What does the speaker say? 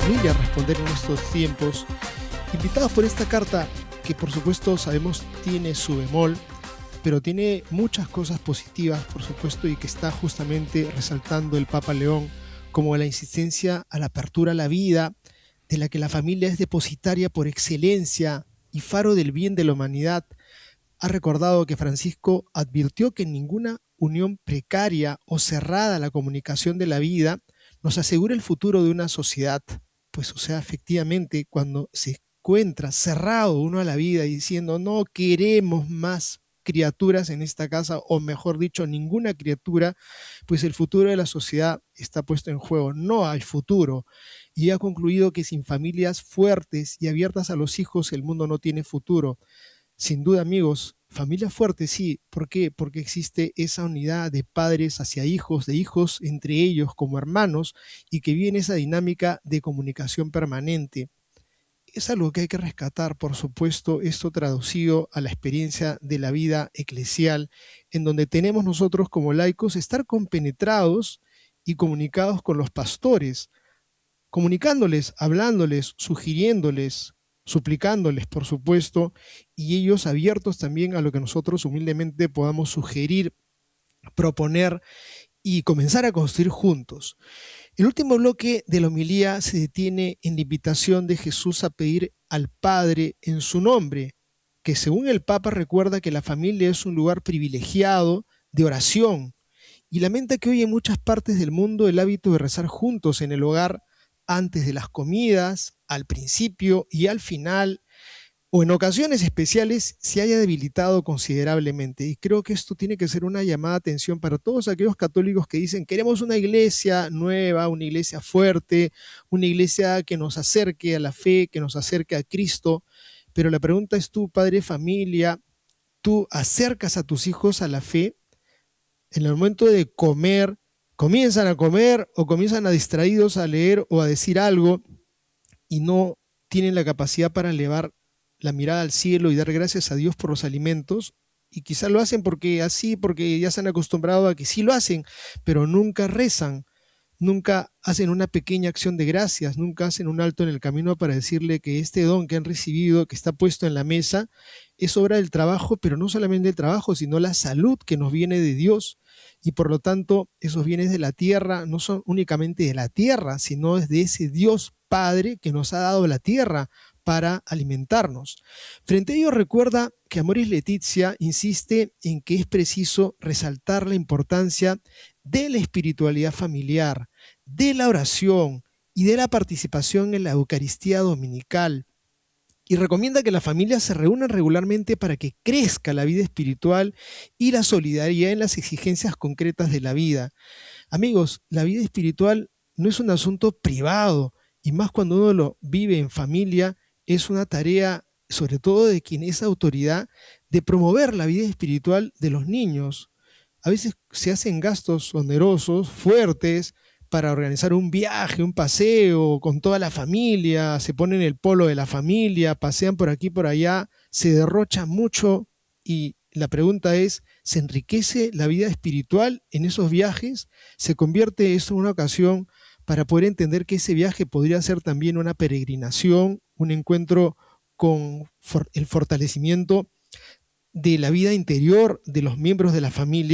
familia responder en estos tiempos, invitados por esta carta que por supuesto sabemos tiene su bemol, pero tiene muchas cosas positivas, por supuesto, y que está justamente resaltando el Papa León, como la insistencia a la apertura a la vida, de la que la familia es depositaria por excelencia y faro del bien de la humanidad. Ha recordado que Francisco advirtió que ninguna unión precaria o cerrada a la comunicación de la vida nos asegura el futuro de una sociedad. Pues, o sea, efectivamente, cuando se encuentra cerrado uno a la vida y diciendo no queremos más criaturas en esta casa, o mejor dicho, ninguna criatura, pues el futuro de la sociedad está puesto en juego. No hay futuro. Y ha concluido que sin familias fuertes y abiertas a los hijos, el mundo no tiene futuro. Sin duda, amigos, familia fuerte, sí. ¿Por qué? Porque existe esa unidad de padres hacia hijos, de hijos entre ellos como hermanos, y que viene esa dinámica de comunicación permanente. Es algo que hay que rescatar, por supuesto, esto traducido a la experiencia de la vida eclesial, en donde tenemos nosotros como laicos estar compenetrados y comunicados con los pastores, comunicándoles, hablándoles, sugiriéndoles, suplicándoles, por supuesto, y ellos abiertos también a lo que nosotros humildemente podamos sugerir, proponer y comenzar a construir juntos. El último bloque de la homilía se detiene en la invitación de Jesús a pedir al Padre en su nombre, que según el Papa recuerda que la familia es un lugar privilegiado de oración, y lamenta que hoy en muchas partes del mundo el hábito de rezar juntos en el hogar antes de las comidas, al principio y al final, o en ocasiones especiales, se haya debilitado considerablemente. Y creo que esto tiene que ser una llamada de atención para todos aquellos católicos que dicen queremos una iglesia nueva, una iglesia fuerte, una iglesia que nos acerque a la fe, que nos acerque a Cristo. Pero la pregunta es tú, padre de familia, ¿tú acercas a tus hijos a la fe? En el momento de comer, comienzan a comer o comienzan a distraídos a leer o a decir algo y no tienen la capacidad para elevar la mirada al cielo y dar gracias a Dios por los alimentos, y quizá lo hacen porque así, porque ya se han acostumbrado a que sí lo hacen, pero nunca rezan, nunca hacen una pequeña acción de gracias, nunca hacen un alto en el camino para decirle que este don que han recibido, que está puesto en la mesa, es obra del trabajo, pero no solamente del trabajo, sino la salud que nos viene de Dios, y por lo tanto esos bienes de la tierra no son únicamente de la tierra, sino es de ese Dios Padre que nos ha dado la tierra para alimentarnos. Frente a ello, recuerda que Amoris Laetitia insiste en que es preciso resaltar la importancia de la espiritualidad familiar, de la oración y de la participación en la Eucaristía dominical. Y recomienda que las familias se reúnan regularmente para que crezca la vida espiritual y la solidaridad en las exigencias concretas de la vida. Amigos, la vida espiritual no es un asunto privado, y más cuando uno lo vive en familia, es una tarea, sobre todo de quien es autoridad, de promover la vida espiritual de los niños. A veces se hacen gastos onerosos, fuertes, para organizar un viaje, un paseo con toda la familia, se ponen el polo de la familia, pasean por aquí, por allá, se derrocha mucho, y la pregunta es, ¿se enriquece la vida espiritual en esos viajes? ¿Se convierte eso en una ocasión para poder entender que ese viaje podría ser también una peregrinación, un encuentro con el fortalecimiento de la vida interior de los miembros de la familia?